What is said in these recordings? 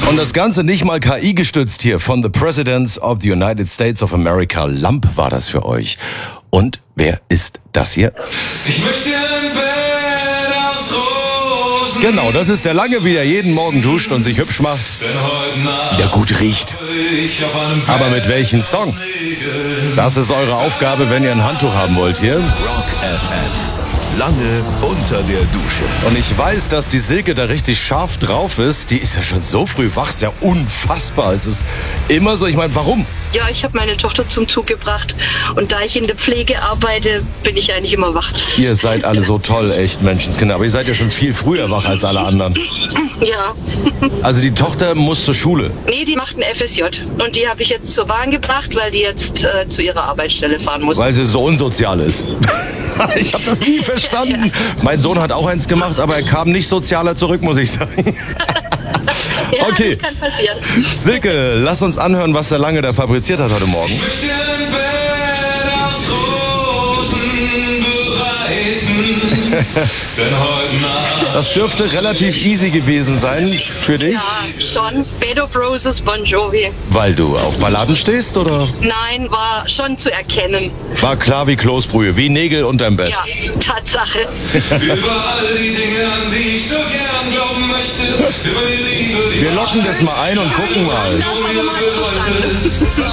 Und das Ganze nicht mal KI gestützt hier von The Presidents of the United States of America. Lamp war das für euch. Und wer ist das hier? Ich möchte ein Bett aus Rosen. Genau, das ist der Lange, wie er jeden Morgen duscht und sich hübsch macht. Denn heute Nacht Der gut riecht. ich auf einem Bett Aber mit welchem Song? Das ist eure Aufgabe, wenn ihr ein Handtuch haben wollt hier. Rock FM. Lange unter der Dusche. Und ich weiß, dass die Silke da richtig scharf drauf ist. Die ist ja schon so früh wach, ist ja unfassbar. Es ist immer so, ich meine, warum? Ja, ich habe meine Tochter zum Zug gebracht und da ich in der Pflege arbeite, bin ich eigentlich immer wach. Ihr seid alle so toll, echt Menschenskinder. Aber ihr seid ja schon viel früher wach als alle anderen. Ja. Also die Tochter muss zur Schule. Nee, die macht ein FSJ und die habe ich jetzt zur Bahn gebracht, weil die jetzt zu ihrer Arbeitsstelle fahren muss. Weil sie so unsozial ist. Ich habe das nie verstanden. Ja. Mein Sohn hat auch eins gemacht, aber er kam nicht sozialer zurück, muss ich sagen. Ja, okay. Das kann passieren. Silke, lass uns anhören, was der Lange da fabriziert hat heute Morgen. Ich möchte ein Bett aus Rosen bereiten. Denn heute Nacht Das dürfte relativ easy gewesen sein für dich. Ja, schon. Bed of Roses, Bon Jovi. Weil du auf Balladen stehst, oder? Nein, war schon zu erkennen. War klar wie Kloßbrühe, wie Nägel unterm Bett. Ja, Tatsache. über all die Dinge, an die ich so gern glauben möchte. Über die Liebe, die Wir locken das mal ein und gucken mal. Na, schauen wir mal zustande.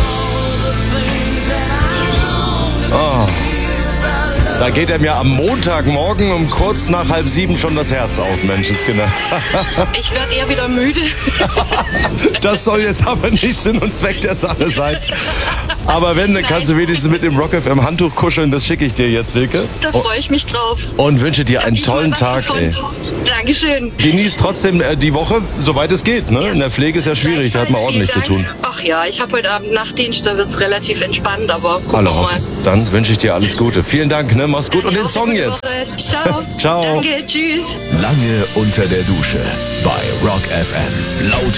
Oh. Da geht mir am Montagmorgen um kurz nach 6:30 schon das Herz auf, Menschenskinder. Ich werde eher wieder müde. Das soll jetzt aber nicht Sinn und Zweck der Sache sein. Aber wenn, dann kannst du wenigstens mit dem Rock FM Handtuch kuscheln. Das schicke ich dir jetzt, Silke. Da freue ich mich drauf. Und wünsche dir einen Ich mal tollen was Tag. Ey. gefunden. Dankeschön. Genieß trotzdem die Woche, soweit es geht. Ne? In der Pflege ist ja schwierig, da hat man ordentlich zu tun. Ach ja, ich habe heute Abend Nachtdienst, da wird es relativ entspannt, aber gucken wir Hallo, mal. dann wünsche ich dir alles Gute. Vielen Dank, ne? Mach's gut. Und den Song jetzt. Ciao. Ciao. Danke, tschüss. Lange unter der Dusche bei Rock FM. Laut